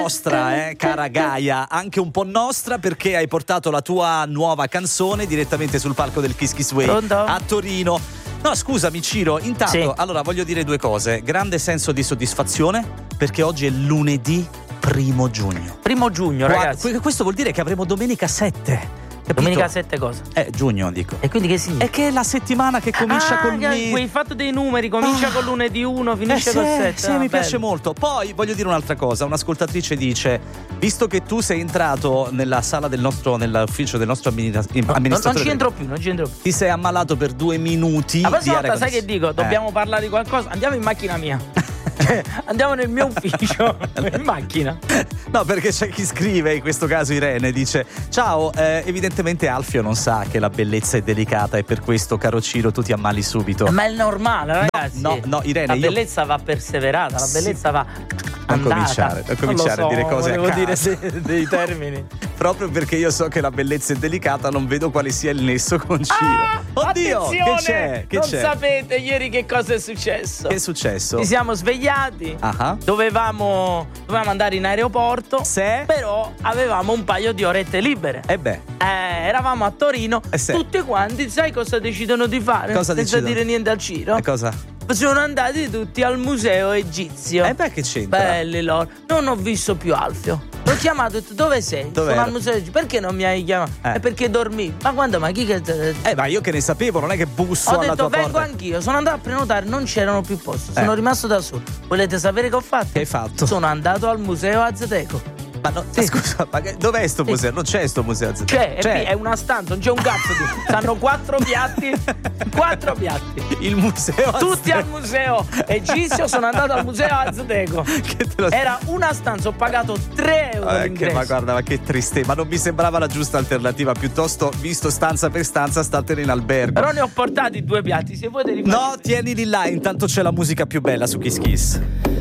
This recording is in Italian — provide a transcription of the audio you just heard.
nostra, cara Gaia, anche un po' nostra, perché hai portato la tua nuova canzone direttamente sul palco del Kiss Kiss Way a Torino. No, scusami Ciro, intanto allora voglio dire due cose. Grande senso di soddisfazione perché oggi è lunedì 1 giugno. 1 giugno, ragazzi. Questo vuol dire che avremo domenica 7. Capito? Domenica 7 cosa? Giugno, dico. E quindi che significa? È che è la settimana che comincia con hai fatto dei numeri, comincia con lunedì 1, finisce col 7. Sì, mi piace molto. Poi voglio dire un'altra cosa. Un'ascoltatrice dice: visto che tu sei entrato nella sala nell'ufficio del nostro amministratore, non ci entro più. Ti sei ammalato per 2 minuti. La prossima volta sai che dico? Dobbiamo parlare di qualcosa. Andiamo in macchina mia. Andiamo nel mio ufficio in macchina. No, perché c'è chi scrive, in questo caso Irene, dice: ciao, evidentemente Alfio non sa che la bellezza è delicata e per questo, caro Ciro, tu ti ammali subito. Ma è normale, ragazzi. No, Irene, la bellezza va perseverata, la bellezza va andata. Non cominciare a dire cose volevo dire dei termini. Proprio perché io so che la bellezza è delicata, non vedo quale sia il nesso con Ciro. Oddio, attenzione, che c'è? Sapete ieri che cosa è successo? Che è successo? Ci siamo svegliati. Dovevamo andare in aeroporto. Però avevamo un paio di orette libere. Eravamo a Torino. Tutti quanti, sai cosa decidono di fare? Senza dire niente al Ciro. Cosa? Sono andati tutti al museo egizio. Che c'entra? Belli loro. Non ho visto più Alfio. L'ho chiamato e ho detto: dove sei? Dov'era? Sono al museo egizio. Perché non mi hai chiamato? È perché dormivi. Ma chi che ma io che ne sapevo, non è che busso alla tua porta. Ho detto: vengo anch'io. Sono andato a prenotare, non c'erano più posti. Sono rimasto da solo. Volete sapere che ho fatto? Che hai fatto? Sono andato al museo Azteco. Ma no, scusa, ma dov'è sto museo? Non c'è sto museo Azteco. C'è, è una stanza, non c'è un cazzo di. Stanno 4 piatti. 4 piatti. Il museo Tutti al museo egizio, sono andato al museo Azteco. Era una stanza, ho pagato 3 euro l'ingresso. Ma guarda, ma che tristezza. Ma non mi sembrava la giusta alternativa. Piuttosto, visto stanza per stanza, statene in albergo. Però ne ho portati 2 piatti, se vuoi te li No, tienili là, intanto c'è la musica più bella su Kiss Kiss.